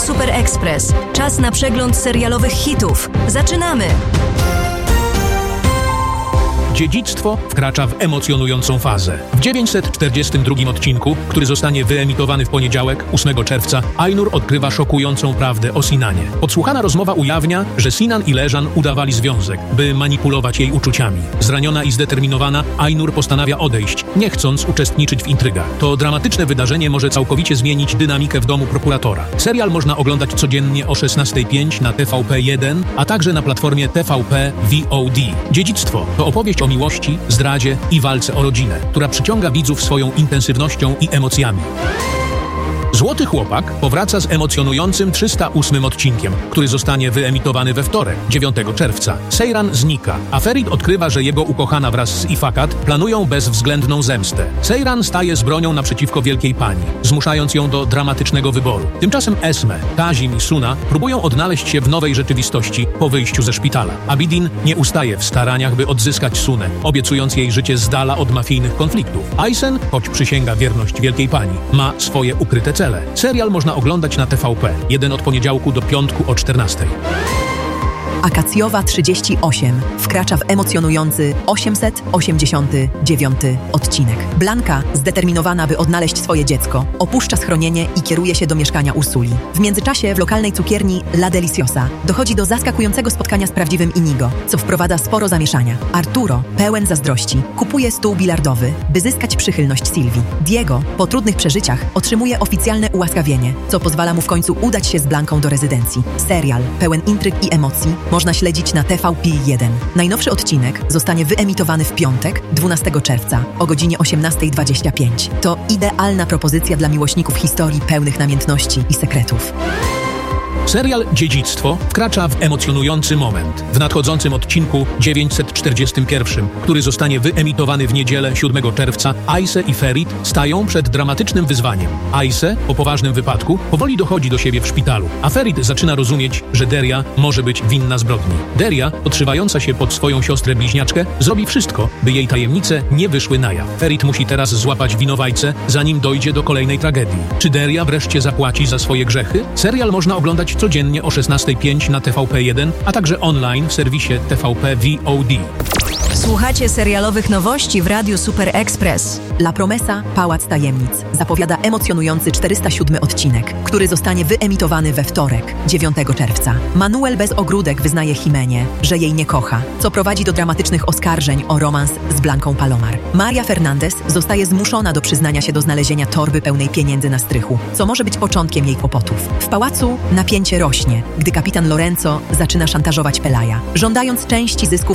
Super Express. Czas na przegląd serialowych hitów. Zaczynamy! Dziedzictwo wkracza w emocjonującą fazę. W 942 odcinku, który zostanie wyemitowany w poniedziałek, 8 czerwca, Ainur odkrywa szokującą prawdę o Sinanie. Podsłuchana rozmowa ujawnia, że Sinan i Leżan udawali związek, by manipulować jej uczuciami. Zraniona i zdeterminowana, Ainur postanawia odejść, nie chcąc uczestniczyć w intrygach. To dramatyczne wydarzenie może całkowicie zmienić dynamikę w domu prokuratora. Serial można oglądać codziennie o 16:05 na TVP1, a także na platformie TVP VOD. Dziedzictwo to opowieść o miłości, zdradzie i walce o rodzinę, która przyciąga widzów swoją intensywnością i emocjami. Złoty Chłopak powraca z emocjonującym 308 odcinkiem, który zostanie wyemitowany we wtorek, 9 czerwca. Seyran znika, a Ferit odkrywa, że jego ukochana wraz z Ifakat planują bezwzględną zemstę. Seyran staje z bronią naprzeciwko Wielkiej Pani, zmuszając ją do dramatycznego wyboru. Tymczasem Esme, Kazim i Suna próbują odnaleźć się w nowej rzeczywistości po wyjściu ze szpitala. Abidin nie ustaje w staraniach, by odzyskać Sunę, obiecując jej życie z dala od mafijnych konfliktów. Aysen, choć przysięga wierność Wielkiej Pani, ma swoje ukryte cele. Serial można oglądać na TVP1 od poniedziałku do piątku o 14:00. Akacjowa 38 wkracza w emocjonujący 889 odcinek. Blanka, zdeterminowana, by odnaleźć swoje dziecko, opuszcza schronienie i kieruje się do mieszkania Ursuli. W międzyczasie w lokalnej cukierni La Deliciosa dochodzi do zaskakującego spotkania z prawdziwym Inigo, co wprowadza sporo zamieszania. Arturo, pełen zazdrości, kupuje stół bilardowy, by zyskać przychylność Sylwii. Diego, po trudnych przeżyciach, otrzymuje oficjalne ułaskawienie, co pozwala mu w końcu udać się z Blanką do rezydencji. Serial, pełen intryg i emocji, można śledzić na TVP1. Najnowszy odcinek zostanie wyemitowany w piątek, 12 czerwca o godzinie 18:25. To idealna propozycja dla miłośników historii pełnych namiętności i sekretów. Serial Dziedzictwo wkracza w emocjonujący moment. W nadchodzącym odcinku 941, który zostanie wyemitowany w niedzielę 7 czerwca, Ayse i Ferit stają przed dramatycznym wyzwaniem. Ayse, po poważnym wypadku, powoli dochodzi do siebie w szpitalu, a Ferit zaczyna rozumieć, że Deria może być winna zbrodni. Deria, podszywająca się pod swoją siostrę bliźniaczkę, zrobi wszystko, by jej tajemnice nie wyszły na jaw. Ferit musi teraz złapać winowajcę, zanim dojdzie do kolejnej tragedii. Czy Deria wreszcie zapłaci za swoje grzechy? Serial można oglądać codziennie o 16:05 na TVP1, a także online w serwisie TVP VOD. Słuchacie serialowych nowości w Radiu Super Express. La Promesa, Pałac Tajemnic zapowiada emocjonujący 407 odcinek, który zostanie wyemitowany we wtorek, 9 czerwca. Manuel bez ogródek wyznaje Jimenie, że jej nie kocha, co prowadzi do dramatycznych oskarżeń o romans z Blanką Palomar. Maria Fernandez zostaje zmuszona do przyznania się do znalezienia torby pełnej pieniędzy na strychu, co może być początkiem jej kłopotów. W pałacu napięcie rośnie, gdy kapitan Lorenzo zaczyna szantażować Pelaja, żądając części zysków